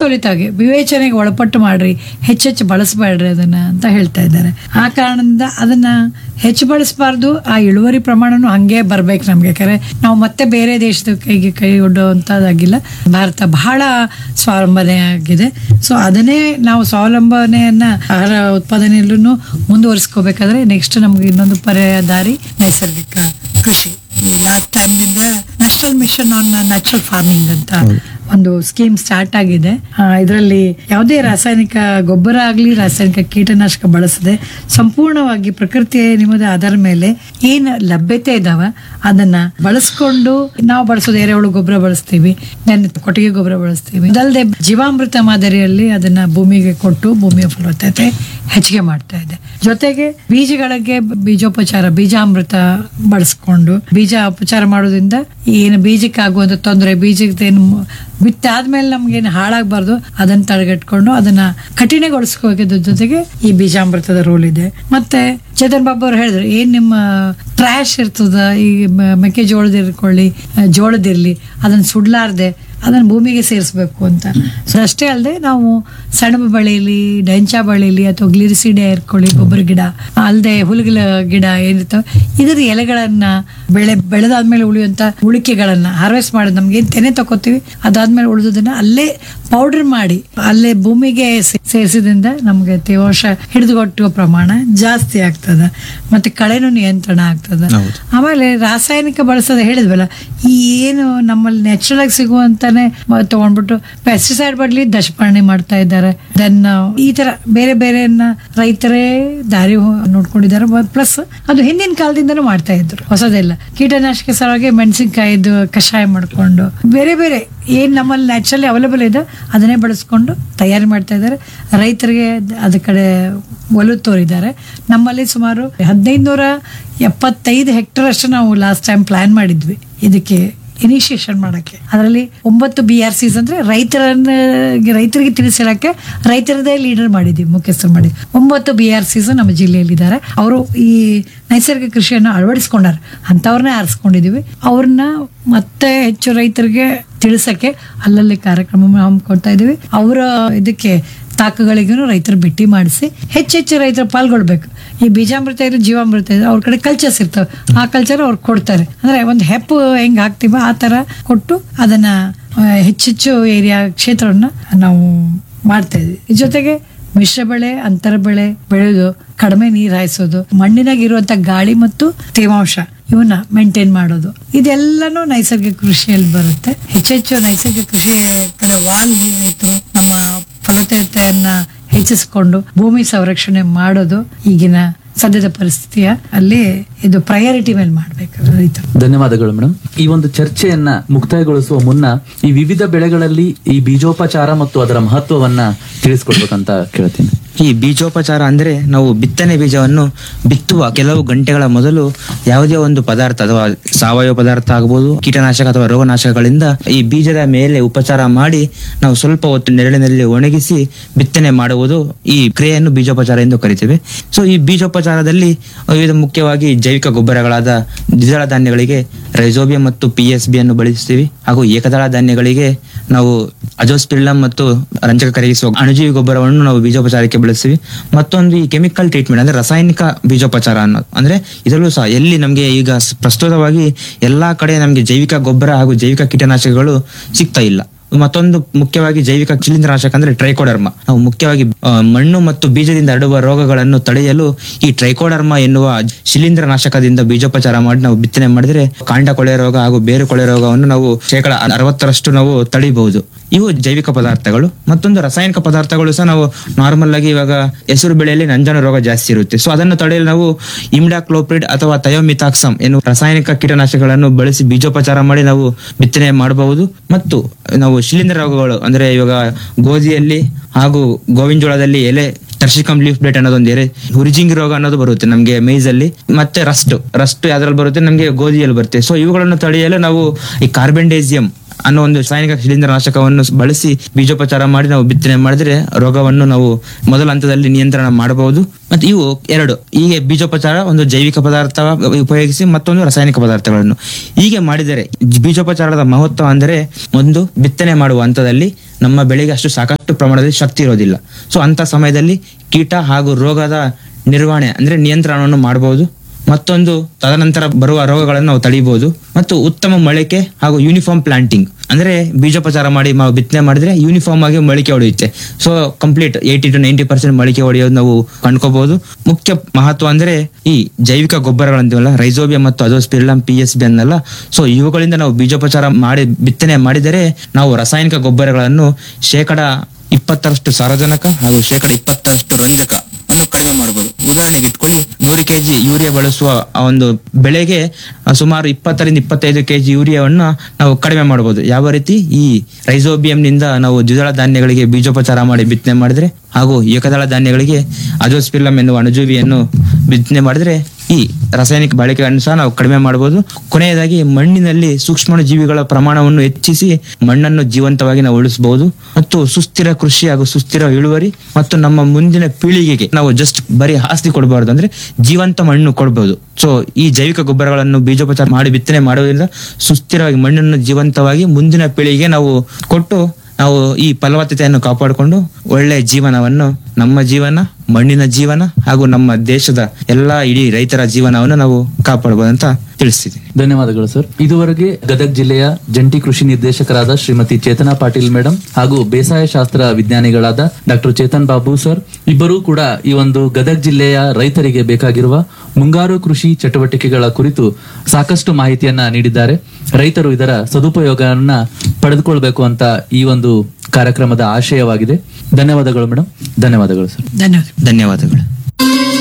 ಸಮತೋಲಿತವಾಗಿ ವಿವೇಚನೆಗೆ ಒಳಪಟ್ಟು ಮಾಡ್ರಿ, ಹೆಚ್ಚೆಚ್ಚು ಬಳಸಬೇಡ್ರಿ ಅದನ್ನ ಅಂತ ಹೇಳ್ತಾ ಇದ್ದಾರೆ. ಆ ಕಾರಣದಿಂದ ಅದನ್ನ ಹೆಚ್ಚು ಬಳಸಬಾರ್ದು. ಆ ಇಳುವರಿ ಪ್ರಮಾಣನೂ ಹಂಗೆ ಬರ್ಬೇಕು ನಮ್ಗೆ. ಯಾಕಂದ್ರೆ ನಾವು ಮತ್ತೆ ಬೇರೆ ದೇಶದ ಕೈಗೆ ಕೈ ಒಡ್ಡುವಂತದ್ದಾಗಿಲ್ಲ. ಭಾರತ ಬಹಳ ಸ್ವಾವಲಂಬನೆ ಆಗಿದೆ. ಸೊ ಅದನ್ನೇ ನಾವು ಸ್ವಾವಲಂಬನೆಯನ್ನ ಆಹಾರ ಉತ್ಪಾದನೆಯಲ್ಲೂ ಮುಂದುವರಿಸ್ಕೋಬೇಕಾದ್ರೆ ನೆಕ್ಸ್ಟ್ ನಮ್ಗೆ ಇನ್ನೊಂದು ಪರ್ಯಾಯ ದಾರಿ ನೈಸರ್ಗಿಕ ಕೃಷಿ. ಈ last ಟೈಮ್ದಿಂದ national mission on natural farming ಅಂತ ಒಂದು ಸ್ಕೀಮ್ ಸ್ಟಾರ್ಟ್ ಆಗಿದೆ. ಇದರಲ್ಲಿ ಯಾವುದೇ ರಾಸಾಯನಿಕ ಗೊಬ್ಬರ ಆಗಲಿ ರಾಸಾಯನಿಕ ಕೀಟನಾಶಕ ಬಳಸದೆ ಸಂಪೂರ್ಣವಾಗಿ ಪ್ರಕೃತಿಯ ನಿಮ್ಮದ ಆಧಾರ ಮೇಲೆ ಏನ್ ಲಭ್ಯತೆ ಇದಾವ ಅದನ್ನ ಬಳಸ್ಕೊಂಡು ನಾವು ಬಳಸೋದು ಎರೆಹುಳು ಗೊಬ್ಬರ ಬಳಸ್ತೀವಿ, ಕೊಟ್ಟಿಗೆ ಗೊಬ್ಬರ ಬಳಸ್ತೀವಿ. ಅದಲ್ಲದೆ ಜೀವಾಮೃತ ಮಾದರಿಯಲ್ಲಿ ಅದನ್ನ ಭೂಮಿಗೆ ಕೊಟ್ಟು ಭೂಮಿಯ ಫಲವತ್ತತೆ ಹೆಚ್ಚಿಗೆ ಮಾಡ್ತಾ ಇದೆ. ಜೊತೆಗೆ ಬೀಜಗಳಿಗೆ ಬೀಜೋಪಚಾರ, ಬೀಜಾಮೃತ ಬಳಸ್ಕೊಂಡು ಬೀಜ ಉಪಚಾರ ಮಾಡೋದ್ರಿಂದ ಏನು ಬೀಜಕ್ಕಾಗುವಂತ ತೊಂದರೆ, ಬೀಜಕ್ಕೇನು ಬಿತ್ತಾದ್ಮೇಲೆ ನಮ್ಗೇನು ಹಾಳಾಗಬಾರ್ದು ಅದನ್ನ ತಡೆಗಟ್ಕೊಂಡು ಅದನ್ನ ಕಠಿಣಗೊಳಿಸ್ಕೋಬೇಕದ್ರ ಜೊತೆಗೆ ಈ ಬೀಜಾಮೃತದ ರೋಲ್ ಇದೆ. ಮತ್ತೆ ಚೇತನ್ ಬಾಬು ಅವ್ರು ಹೇಳಿದ್ರು, ಏನ್ ನಿಮ್ಮ ಟ್ರ್ಯಾಶ್ ಇರ್ತದ, ಈ ಮೆಕ್ಕೆಜೋಳದಿರ್ಕೊಳ್ಳಿ, ಜೋಳದಿರ್ಲಿ, ಅದನ್ನ ಸುಡ್ಲಾರ್ದೆ ಅದನ್ನ ಭೂಮಿಗೆ ಸೇರಿಸ್ಬೇಕು ಅಂತ. ಸೊ ಅಷ್ಟೇ ಅಲ್ಲದೆ ನಾವು ಸೆಣಬು ಬೆಳೀಲಿ, ಡೆಂಚಾ ಬೆಳೀಲಿ ಅಥವಾ ಗ್ಲಿರಿಸಿಡೆ ಇರ್ಕೊಳ್ಳಿ, ಗೊಬ್ಬರ ಗಿಡ ಅಲ್ಲದೆ ಹುಲ್ಗಿಲ ಗಿಡ ಏನಿರ್ತಾವ ಇದರ ಎಲೆಗಳನ್ನ ಬೆಳೆದಾದ್ಮೇಲೆ ಉಳಿಯುವಂತ ಉಳಿಕೆಗಳನ್ನ ಹಾರ್ವೆಸ್ಟ್ ಮಾಡೋದು. ನಮ್ಗೆ ಏನ್ ತೆನೆ ತಗೋತೀವಿ ಅದಾದ್ಮೇಲೆ ಉಳಿದದನ್ನ ಅಲ್ಲೇ ಪೌಡರ್ ಮಾಡಿ ಅಲ್ಲೇ ಭೂಮಿಗೆ ಸೇರಿಸಿದ್ರಿಂದ ನಮ್ಗೆ ತೇವಾಂಶ ಹಿಡಿದುಕೊಟ್ಟುವ ಪ್ರಮಾಣ ಜಾಸ್ತಿ ಆಗ್ತದ, ಮತ್ತೆ ಕಳೆನೂ ನಿಯಂತ್ರಣ ಆಗ್ತದ. ಆಮೇಲೆ ರಾಸಾಯನಿಕ ಬಳಸೋದು ಹೇಳಿದ್ವಲ್ಲ, ಈ ಏನು ನಮ್ಮಲ್ಲಿ ನ್ಯಾಚುರಲ್ ಆಗಿ ಸಿಗುವಂತಾನೆ ತಗೊಂಡ್ಬಿಟ್ಟು ಪೆಸ್ಟಿಸೈಡ್ ಬದಲಿ ದಶಪರ್ಣಿ ಮಾಡ್ತಾ ಇದ್ದಾರೆ. ದೆನ್ ಈ ತರ ಬೇರೆ ಬೇರೆಯನ್ನ ರೈತರೇ ದಾರಿ ನೋಡ್ಕೊಂಡಿದ್ದಾರೆ. ಪ್ಲಸ್ ಅದು ಹಿಂದಿನ ಕಾಲದಿಂದನೂ ಮಾಡ್ತಾ ಇದ್ರು, ಹೊಸದೆಲ್ಲ. ಕೀಟನಾಶಕ ಸಲುವಾಗಿ ಮೆಣಸಿನ್ಕಾಯಿದು ಕಷಾಯ ಮಾಡ್ಕೊಂಡು ಬೇರೆ ಬೇರೆ ಏನ್ ನಮ್ಮಲ್ಲಿ ನ್ಯಾಚುರಲಿ ಅವೈಲೇಬಲ್ ಇದೆ ಅದನ್ನೇ ಬಳಸ್ಕೊಂಡು ತಯಾರಿ ಮಾಡ್ತಾ ಇದ್ದಾರೆ. ರೈತರಿಗೆ ಅದ ಕಡೆ ಒಲವು ತೋರಿದ್ದಾರೆ. ನಮ್ಮಲ್ಲಿ ಸುಮಾರು 1575 ಹೆಕ್ಟೇರ್ ಅಷ್ಟು ನಾವು ಲಾಸ್ಟ್ ಟೈಮ್ ಪ್ಲಾನ್ ಮಾಡಿದ್ವಿ ಇದಕ್ಕೆ ಇನಿಷಿಯೇಷನ್ ಮಾಡಕ್ಕೆ. ಅದರಲ್ಲಿ 9 BRCs ಅಂದ್ರೆ ರೈತರಿಗೆ ತಿಳಿಸಿರಕ್ಕೆ ರೈತರದೇ ಲೀಡರ್ ಮಾಡಿದ್ವಿ, ಮುಖ್ಯಸ್ಥರು ಮಾಡಿ 9 BRCs ನಮ್ಮ ಜಿಲ್ಲೆಯಲ್ಲಿ ಇದ್ದಾರೆ. ಅವರು ಈ ನೈಸರ್ಗಿಕ ಕೃಷಿಯನ್ನು ಅಳವಡಿಸ್ಕೊಂಡಾರ, ಅಂತವ್ರನ್ನೇ ಆರಿಸ್ಕೊಂಡಿದೀವಿ. ಅವ್ರನ್ನ ಮತ್ತೆ ಹೆಚ್ಚು ರೈತರಿಗೆ ತಿಳಿಸಕ್ಕೆ ಅಲ್ಲಲ್ಲಿ ಕಾರ್ಯಕ್ರಮ ಹಮ್ಮಿಕೊಳ್ತಾ ಇದೀವಿ. ಅವರ ಇದಕ್ಕೆ ತಾಕುಗಳಿಗೂ ರೈತರು ಭೇಟಿ ಮಾಡಿಸಿ ಹೆಚ್ಚೆಚ್ಚು ರೈತರು ಪಾಲ್ಗೊಳ್ಬೇಕು. ಈ ಬೀಜಾಮೃತ ಇರೋ ಜೀವಾಮೃತ ಇದೆ, ಅವ್ರ ಕಡೆ ಕಲ್ಚರ್ಸ್ ಇರ್ತವೆ, ಆ ಕಲ್ಚರ್ ಅವ್ರು ಕೊಡ್ತಾರೆ. ಅಂದ್ರೆ ಒಂದು ಹೆಪ್ಪು ಹೆಂಗ್ ಹಾಕ್ತೀವ ಆ ತರ ಕೊಟ್ಟು ಅದನ್ನ ಹೆಚ್ಚೆಚ್ಚು ಏರಿಯಾ ಕ್ಷೇತ್ರವನ್ನ ನಾವು ಮಾಡ್ತಾ ಇದ್ವಿ. ಈ ಜೊತೆಗೆ ಮಿಶ್ರ ಬೆಳೆ, ಅಂತರ ಬೆಳೆ ಬೆಳೆಯೋದು, ಕಡಿಮೆ ನೀರು ಹಾಯಿಸೋದು, ಮಣ್ಣಿನಾಗ ಇರುವಂತ ಗಾಳಿ ಮತ್ತು ತೇವಾಂಶ ಇವನ್ನ ಮೇಂಟೈನ್ ಮಾಡೋದು, ಇದೆಲ್ಲಾನು ನೈಸರ್ಗಿಕ ಕೃಷಿಯಲ್ಲಿ ಬರುತ್ತೆ. ಹೆಚ್ಚೆಚ್ಚು ನೈಸರ್ಗಿಕ ಕೃಷಿ ಕಡೆ ವಾಲ್ವಿ ರೈತರು ನಮ್ಮ ಫಲವತ್ತತೆಯನ್ನ ಹೆಚ್ಚಿಸಿಕೊಂಡು ಭೂಮಿ ಸಂರಕ್ಷಣೆ ಮಾಡೋದು ಈಗಿನ ಸದ್ಯದ ಪರಿಸ್ಥಿತಿಯ ಅಲ್ಲಿ ಇದು ಪ್ರಯಾರಿಟಿ ಮೇಲೆ ಮಾಡ್ಬೇಕು ರೈತರು. ಧನ್ಯವಾದಗಳು ಮೇಡಮ್. ಈ ಒಂದು ಚರ್ಚೆಯನ್ನ ಮುಕ್ತಾಯಗೊಳಿಸುವ ಮುನ್ನ ಈ ವಿವಿಧ ಬೆಳೆಗಳಲ್ಲಿ ಈ ಬೀಜೋಪಚಾರ ಮತ್ತು ಅದರ ಮಹತ್ವವನ್ನ ತಿಳಿಸ್ಕೊಡ್ಬೇಕಂತ ಕೇಳ್ತೀನಿ. ಈ ಬೀಜೋಪಚಾರ ಅಂದ್ರೆ ನಾವು ಬಿತ್ತನೆ ಬೀಜವನ್ನು ಬಿತ್ತುವ ಕೆಲವು ಗಂಟೆಗಳ ಮೊದಲು ಯಾವುದೇ ಒಂದು ಪದಾರ್ಥ ಅಥವಾ ಸಾವಯವ ಪದಾರ್ಥ ಆಗಬಹುದು, ಕೀಟನಾಶಕ ಅಥವಾ ರೋಗನಾಶಕಗಳಿಂದ ಈ ಬೀಜದ ಮೇಲೆ ಉಪಚಾರ ಮಾಡಿ ನಾವು ಸ್ವಲ್ಪ ಹೊತ್ತು ನೆರಳಿನಲ್ಲಿ ಒಣಗಿಸಿ ಬಿತ್ತನೆ ಮಾಡುವುದು ಈ ಕ್ರಿಯೆಯನ್ನು ಬೀಜೋಪಚಾರ ಎಂದು ಕರಿತೇವೆ. ಸೊ ಈ ಬೀಜೋಪಚಾರದಲ್ಲಿ ವಿವಿಧ ಮುಖ್ಯವಾಗಿ ಜೈವಿಕ ಗೊಬ್ಬರಗಳಾದ ದ್ವಿದಳ ಧಾನ್ಯಗಳಿಗೆ ರೈಜೋಬಿಯಂ ಮತ್ತು PSB ಅನ್ನು ಬಳಸ್ತೀವಿ. ಹಾಗೂ ಏಕದಳ ಧಾನ್ಯಗಳಿಗೆ ನಾವು ಅಜೋಸ್ಪಿರಿಲ್ಲಂ ಮತ್ತು ರಂಜಕ ಕರಗಿಸುವ ಅಣುಜೀವಿ ಗೊಬ್ಬರವನ್ನು ನಾವು ಬೀಜೋಪಚಾರಕ್ಕೆ ಬಳಸ್ತೀವಿ. ಮತ್ತೊಂದು ಈ ಕೆಮಿಕಲ್ ಟ್ರೀಟ್ಮೆಂಟ್ ಅಂದ್ರೆ ರಾಸಾಯನಿಕ ಬೀಜೋಪಚಾರ ಅನ್ನೋದು ಅಂದ್ರೆ ಇದರಲ್ಲೂ ಸಹ ಎಲ್ಲಿ ನಮ್ಗೆ ಈಗ ಪ್ರಸ್ತುತವಾಗಿ ಎಲ್ಲಾ ಕಡೆ ನಮ್ಗೆ ಜೈವಿಕ ಗೊಬ್ಬರ ಹಾಗೂ ಜೈವಿಕ ಕೀಟನಾಶಕಗಳು ಸಿಗ್ತಾ ಇಲ್ಲ. ಮತ್ತೊಂದು ಮುಖ್ಯವಾಗಿ ಜೈವಿಕ ಶಿಲೀಂಧ್ರನಾಶಕ ಅಂದ್ರೆ ಟ್ರೈಕೋಡರ್ಮಾ. ನಾವು ಮುಖ್ಯವಾಗಿ ಮಣ್ಣು ಮತ್ತು ಬೀಜದಿಂದ ಹರಡುವ ರೋಗಗಳನ್ನು ತಡೆಯಲು ಈ ಟ್ರೈಕೋಡರ್ಮಾ ಎನ್ನುವ ಶಿಲೀಂಧ್ರನಾಶಕದಿಂದ ಬೀಜೋಪಚಾರ ಮಾಡಿ ನಾವು ಬಿತ್ತನೆ ಮಾಡಿದ್ರೆ ಕಾಂಡ ಕೊಳೆ ರೋಗ ಹಾಗೂ ಬೇರು ಕೊಳೆ ರೋಗವನ್ನು ನಾವು 60% ನಾವು ತಡೆಯಬಹುದು. ಇವು ಜೈವಿಕ ಪದಾರ್ಥಗಳು. ಮತ್ತೊಂದು ರಾಸಾಯನಿಕ ಪದಾರ್ಥಗಳು ಸಹ ನಾವು ನಾರ್ಮಲ್ ಆಗಿ ಇವಾಗ ಹೆಸರು ಬೆಳೆಯಲ್ಲಿ ನಂಜಾನು ರೋಗ ಜಾಸ್ತಿ ಇರುತ್ತೆ. ಸೊ ಅದನ್ನು ತಡೆಯಲು ನಾವು ಇಮ್ಡಾಕ್ಲೋಪ್ರಿಡ್ ಅಥವಾ ಥಯೋಮಿಥಾಕ್ಸಮ್ ಎನ್ನುವ ರಾಸಾಯನಿಕ ಕೀಟನಾಶಕಗಳನ್ನು ಬಳಸಿ ಬೀಜೋಪಚಾರ ಮಾಡಿ ನಾವು ಬಿತ್ತನೆ ಮಾಡಬಹುದು. ಮತ್ತು ನಾವು ಶಿಲೀಂಧ್ರ ರೋಗಗಳು ಅಂದ್ರೆ ಇವಾಗ ಗೋಧಿಯಲ್ಲಿ ಹಾಗೂ ಗೋವಿನ ಜೋಳದಲ್ಲಿ ಎಲೆ ಟರ್ಸಿಕಮ್ ಲೀಫ್ ಬ್ಲೈಟ್ ಅನ್ನೋದೊಂದು ಹುರಿಜಿಂಗ್ ರೋಗ ಅನ್ನೋದು ಬರುತ್ತೆ ನಮ್ಗೆ ಮೇಜ್ ಅಲ್ಲಿ. ಮತ್ತೆ ರಸ್ಟ್ ಯಾವ್ದ್ರಲ್ಲಿ ಬರುತ್ತೆ ನಮ್ಗೆ ಗೋಧಿಯಲ್ಲಿ ಬರುತ್ತೆ. ಸೊ ಇವುಗಳನ್ನು ತಡೆಯಲು ನಾವು ಈ ಕಾರ್ಬೆಂಡೇಸಿಯಂ ಅನ್ನೋ ಒಂದು ರಾಸಾಯನಿಕ ಶಿಲೀಂಧ್ರನಾಶಕವನ್ನು ಬಳಸಿ ಬೀಜೋಪಚಾರ ಮಾಡಿ ನಾವು ಬಿತ್ತನೆ ಮಾಡಿದ್ರೆ ರೋಗವನ್ನು ನಾವು ಮೊದಲ ಹಂತದಲ್ಲಿ ನಿಯಂತ್ರಣ ಮಾಡಬಹುದು. ಮತ್ತೆ ಇವು ಎರಡು, ಹೀಗೆ ಬೀಜೋಪಚಾರ ಒಂದು ಜೈವಿಕ ಪದಾರ್ಥ ಉಪಯೋಗಿಸಿ ಮತ್ತೊಂದು ರಾಸಾಯನಿಕ ಪದಾರ್ಥಗಳನ್ನು ಹೀಗೆ ಮಾಡಿದರೆ ಬೀಜೋಪಚಾರದ ಮಹತ್ವ ಅಂದರೆ ಒಂದು ಬಿತ್ತನೆ ಮಾಡುವ ಹಂತದಲ್ಲಿ ನಮ್ಮ ಬೆಳೆಗೆ ಅಷ್ಟು ಸಾಕಷ್ಟು ಪ್ರಮಾಣದಲ್ಲಿ ಶಕ್ತಿ ಇರೋದಿಲ್ಲ. ಸೊ ಅಂತ ಸಮಯದಲ್ಲಿ ಕೀಟ ಹಾಗೂ ರೋಗದ ನಿರ್ವಹಣೆ ಅಂದ್ರೆ ನಿಯಂತ್ರಣವನ್ನು ಮಾಡಬಹುದು. ಮತ್ತೊಂದು ತದನಂತರ ಬರುವ ರೋಗಗಳನ್ನು ನಾವು ತಡೆಯಬಹುದು. ಮತ್ತು ಉತ್ತಮ ಮೊಳಕೆ ಹಾಗೂ ಯೂನಿಫಾರ್ಮ್ ಪ್ಲಾಂಟಿಂಗ್ ಅಂದ್ರೆ ಬೀಜೋಪಚಾರ ಮಾಡಿ ನಾವು ಬಿತ್ತನೆ ಮಾಡಿದ್ರೆ ಯೂನಿಫಾರ್ಮ್ ಆಗಿ ಮೊಳಕೆ ಹೊಡೆಯುತ್ತೆ. ಸೊ ಕಂಪ್ಲೀಟ್ 80 to 90% ಮೊಳಕೆ ಹೊಡೆಯೋದು ನಾವು ಕಂಡ್ಕೋಬಹುದು. ಮುಖ್ಯ ಮಹತ್ವ ಅಂದ್ರೆ ಈ ಜೈವಿಕ ಗೊಬ್ಬರಗಳಂತೀವಲ್ಲ, ರೈಸೋಬಿಯಂ ಮತ್ತು ಅಜೋಸ್ಪಿರಿಲ್ಲಂ PSB ಅನ್ನಲ್ಲ. ಸೊ ಇವುಗಳಿಂದ ನಾವು ಬೀಜೋಪಚಾರ ಮಾಡಿ ಬಿತ್ತನೆ ಮಾಡಿದರೆ ನಾವು ರಾಸಾಯನಿಕ ಗೊಬ್ಬರಗಳನ್ನು 20% ಸಾರಜನಕ ಹಾಗೂ 20% ರಂಜಕ ಅನ್ನು ಕಡಿಮೆ ಮಾಡಬಹುದು. ಉದಾಹರಣೆಗೆ ಇಟ್ಕೊಳ್ಳಿ, 100 kg ಯೂರಿಯಾ ಬಳಸುವ ಆ ಒಂದು ಬೆಳೆಗೆ ಸುಮಾರು 20 ರಿಂದ 25 kg ಯೂರಿಯಾವನ್ನ ನಾವು ಕಡಿಮೆ ಮಾಡಬಹುದು. ಯಾವ ರೀತಿ? ಈ ರೈಸೋಬಿಯಂ ನಿಂದ ನಾವು ದ್ವಿದಳ ಧಾನ್ಯಗಳಿಗೆ ಬೀಜೋಪಚಾರ ಮಾಡಿ ಬಿತ್ತನೆ ಮಾಡಿದ್ರೆ ಹಾಗೂ ಏಕದಳ ಧಾನ್ಯಗಳಿಗೆ ಅಜೋಸ್ಪಿರಿಲ್ಲಂ ಎನ್ನುವ ಅಣುಜೀವಿಯನ್ನು ಬಿತ್ತನೆ ಮಾಡಿದ್ರೆ ಈ ರಾಸಾಯನಿಕ ಬಳಕೆಯನ್ನು ಸಹ ನಾವು ಕಡಿಮೆ ಮಾಡಬಹುದು. ಕೊನೆಯದಾಗಿ ಮಣ್ಣಿನಲ್ಲಿ ಸೂಕ್ಷ್ಮಾಣು ಜೀವಿಗಳ ಪ್ರಮಾಣವನ್ನು ಹೆಚ್ಚಿಸಿ ಮಣ್ಣನ್ನು ಜೀವಂತವಾಗಿ ನಾವು ಉಳಿಸಬಹುದು. ಮತ್ತು ಸುಸ್ಥಿರ ಕೃಷಿ ಹಾಗೂ ಸುಸ್ಥಿರ ಇಳುವರಿ ಮತ್ತು ನಮ್ಮ ಮುಂದಿನ ಪೀಳಿಗೆಗೆ ನಾವು ಜಸ್ಟ್ ಬರೀ ಆಸ್ತಿ ಕೊಡಬಾರ್ದು, ಅಂದ್ರೆ ಜೀವಂತ ಮಣ್ಣು ಕೊಡಬಹುದು. ಸೊ ಈ ಜೈವಿಕ ಗೊಬ್ಬರಗಳನ್ನು ಬೀಜೋಪಚಾರ ಮಾಡಿ ಬಿತ್ತನೆ ಮಾಡೋದ್ರಿಂದ ಸುಸ್ಥಿರವಾಗಿ ಮಣ್ಣನ್ನು ಜೀವಂತವಾಗಿ ಮುಂದಿನ ಪೀಳಿಗೆಗೆ ನಾವು ಕೊಟ್ಟು ನಾವು ಈ ಫಲವತ್ತತೆಯನ್ನು ಕಾಪಾಡಿಕೊಂಡು ಒಳ್ಳೆ ಜೀವನವನ್ನು, ನಮ್ಮ ಜೀವನ, ಮಣ್ಣಿನ ಜೀವನ ಹಾಗೂ ನಮ್ಮ ದೇಶದ ಎಲ್ಲಾ ಇಡೀ ರೈತರ ಜೀವನವನ್ನು ನಾವು ಕಾಪಾಡಬಹುದು ಅಂತ ತಿಳಿಸ್ತಿದ್ದೀನಿ. ಧನ್ಯವಾದಗಳು ಸರ್. ಇದುವರೆಗೆ ಗದಗ ಜಿಲ್ಲೆಯ ಜಂಟಿ ಕೃಷಿ ನಿರ್ದೇಶಕರಾದ ಶ್ರೀಮತಿ ಚೇತನಾ ಪಾಟೀಲ್ ಮೇಡಮ್ ಹಾಗೂ ಬೇಸಾಯ ಶಾಸ್ತ್ರ ವಿಜ್ಞಾನಿಗಳಾದ ಡಾಕ್ಟರ್ ಚೇತನ್ ಬಾಬು ಸರ್ ಇಬ್ಬರೂ ಕೂಡ ಈ ಒಂದು ಗದಗ ಜಿಲ್ಲೆಯ ರೈತರಿಗೆ ಬೇಕಾಗಿರುವ ಮುಂಗಾರು ಕೃಷಿ ಚಟುವಟಿಕೆಗಳ ಕುರಿತು ಸಾಕಷ್ಟು ಮಾಹಿತಿಯನ್ನ ನೀಡಿದ್ದಾರೆ. ರೈತರು ಇದರ ಸದುಪಯೋಗವನ್ನ ಪಡೆದುಕೊಳ್ಬೇಕು ಅಂತ ಈ ಒಂದು ಕಾರ್ಯಕ್ರಮದ ಆಶಯವಾಗಿದೆ. ಧನ್ಯವಾದಗಳು ಮೇಡಮ್. ಧನ್ಯವಾದಗಳು ಸರ್. ಧನ್ಯವಾದ. ಧನ್ಯವಾದಗಳು.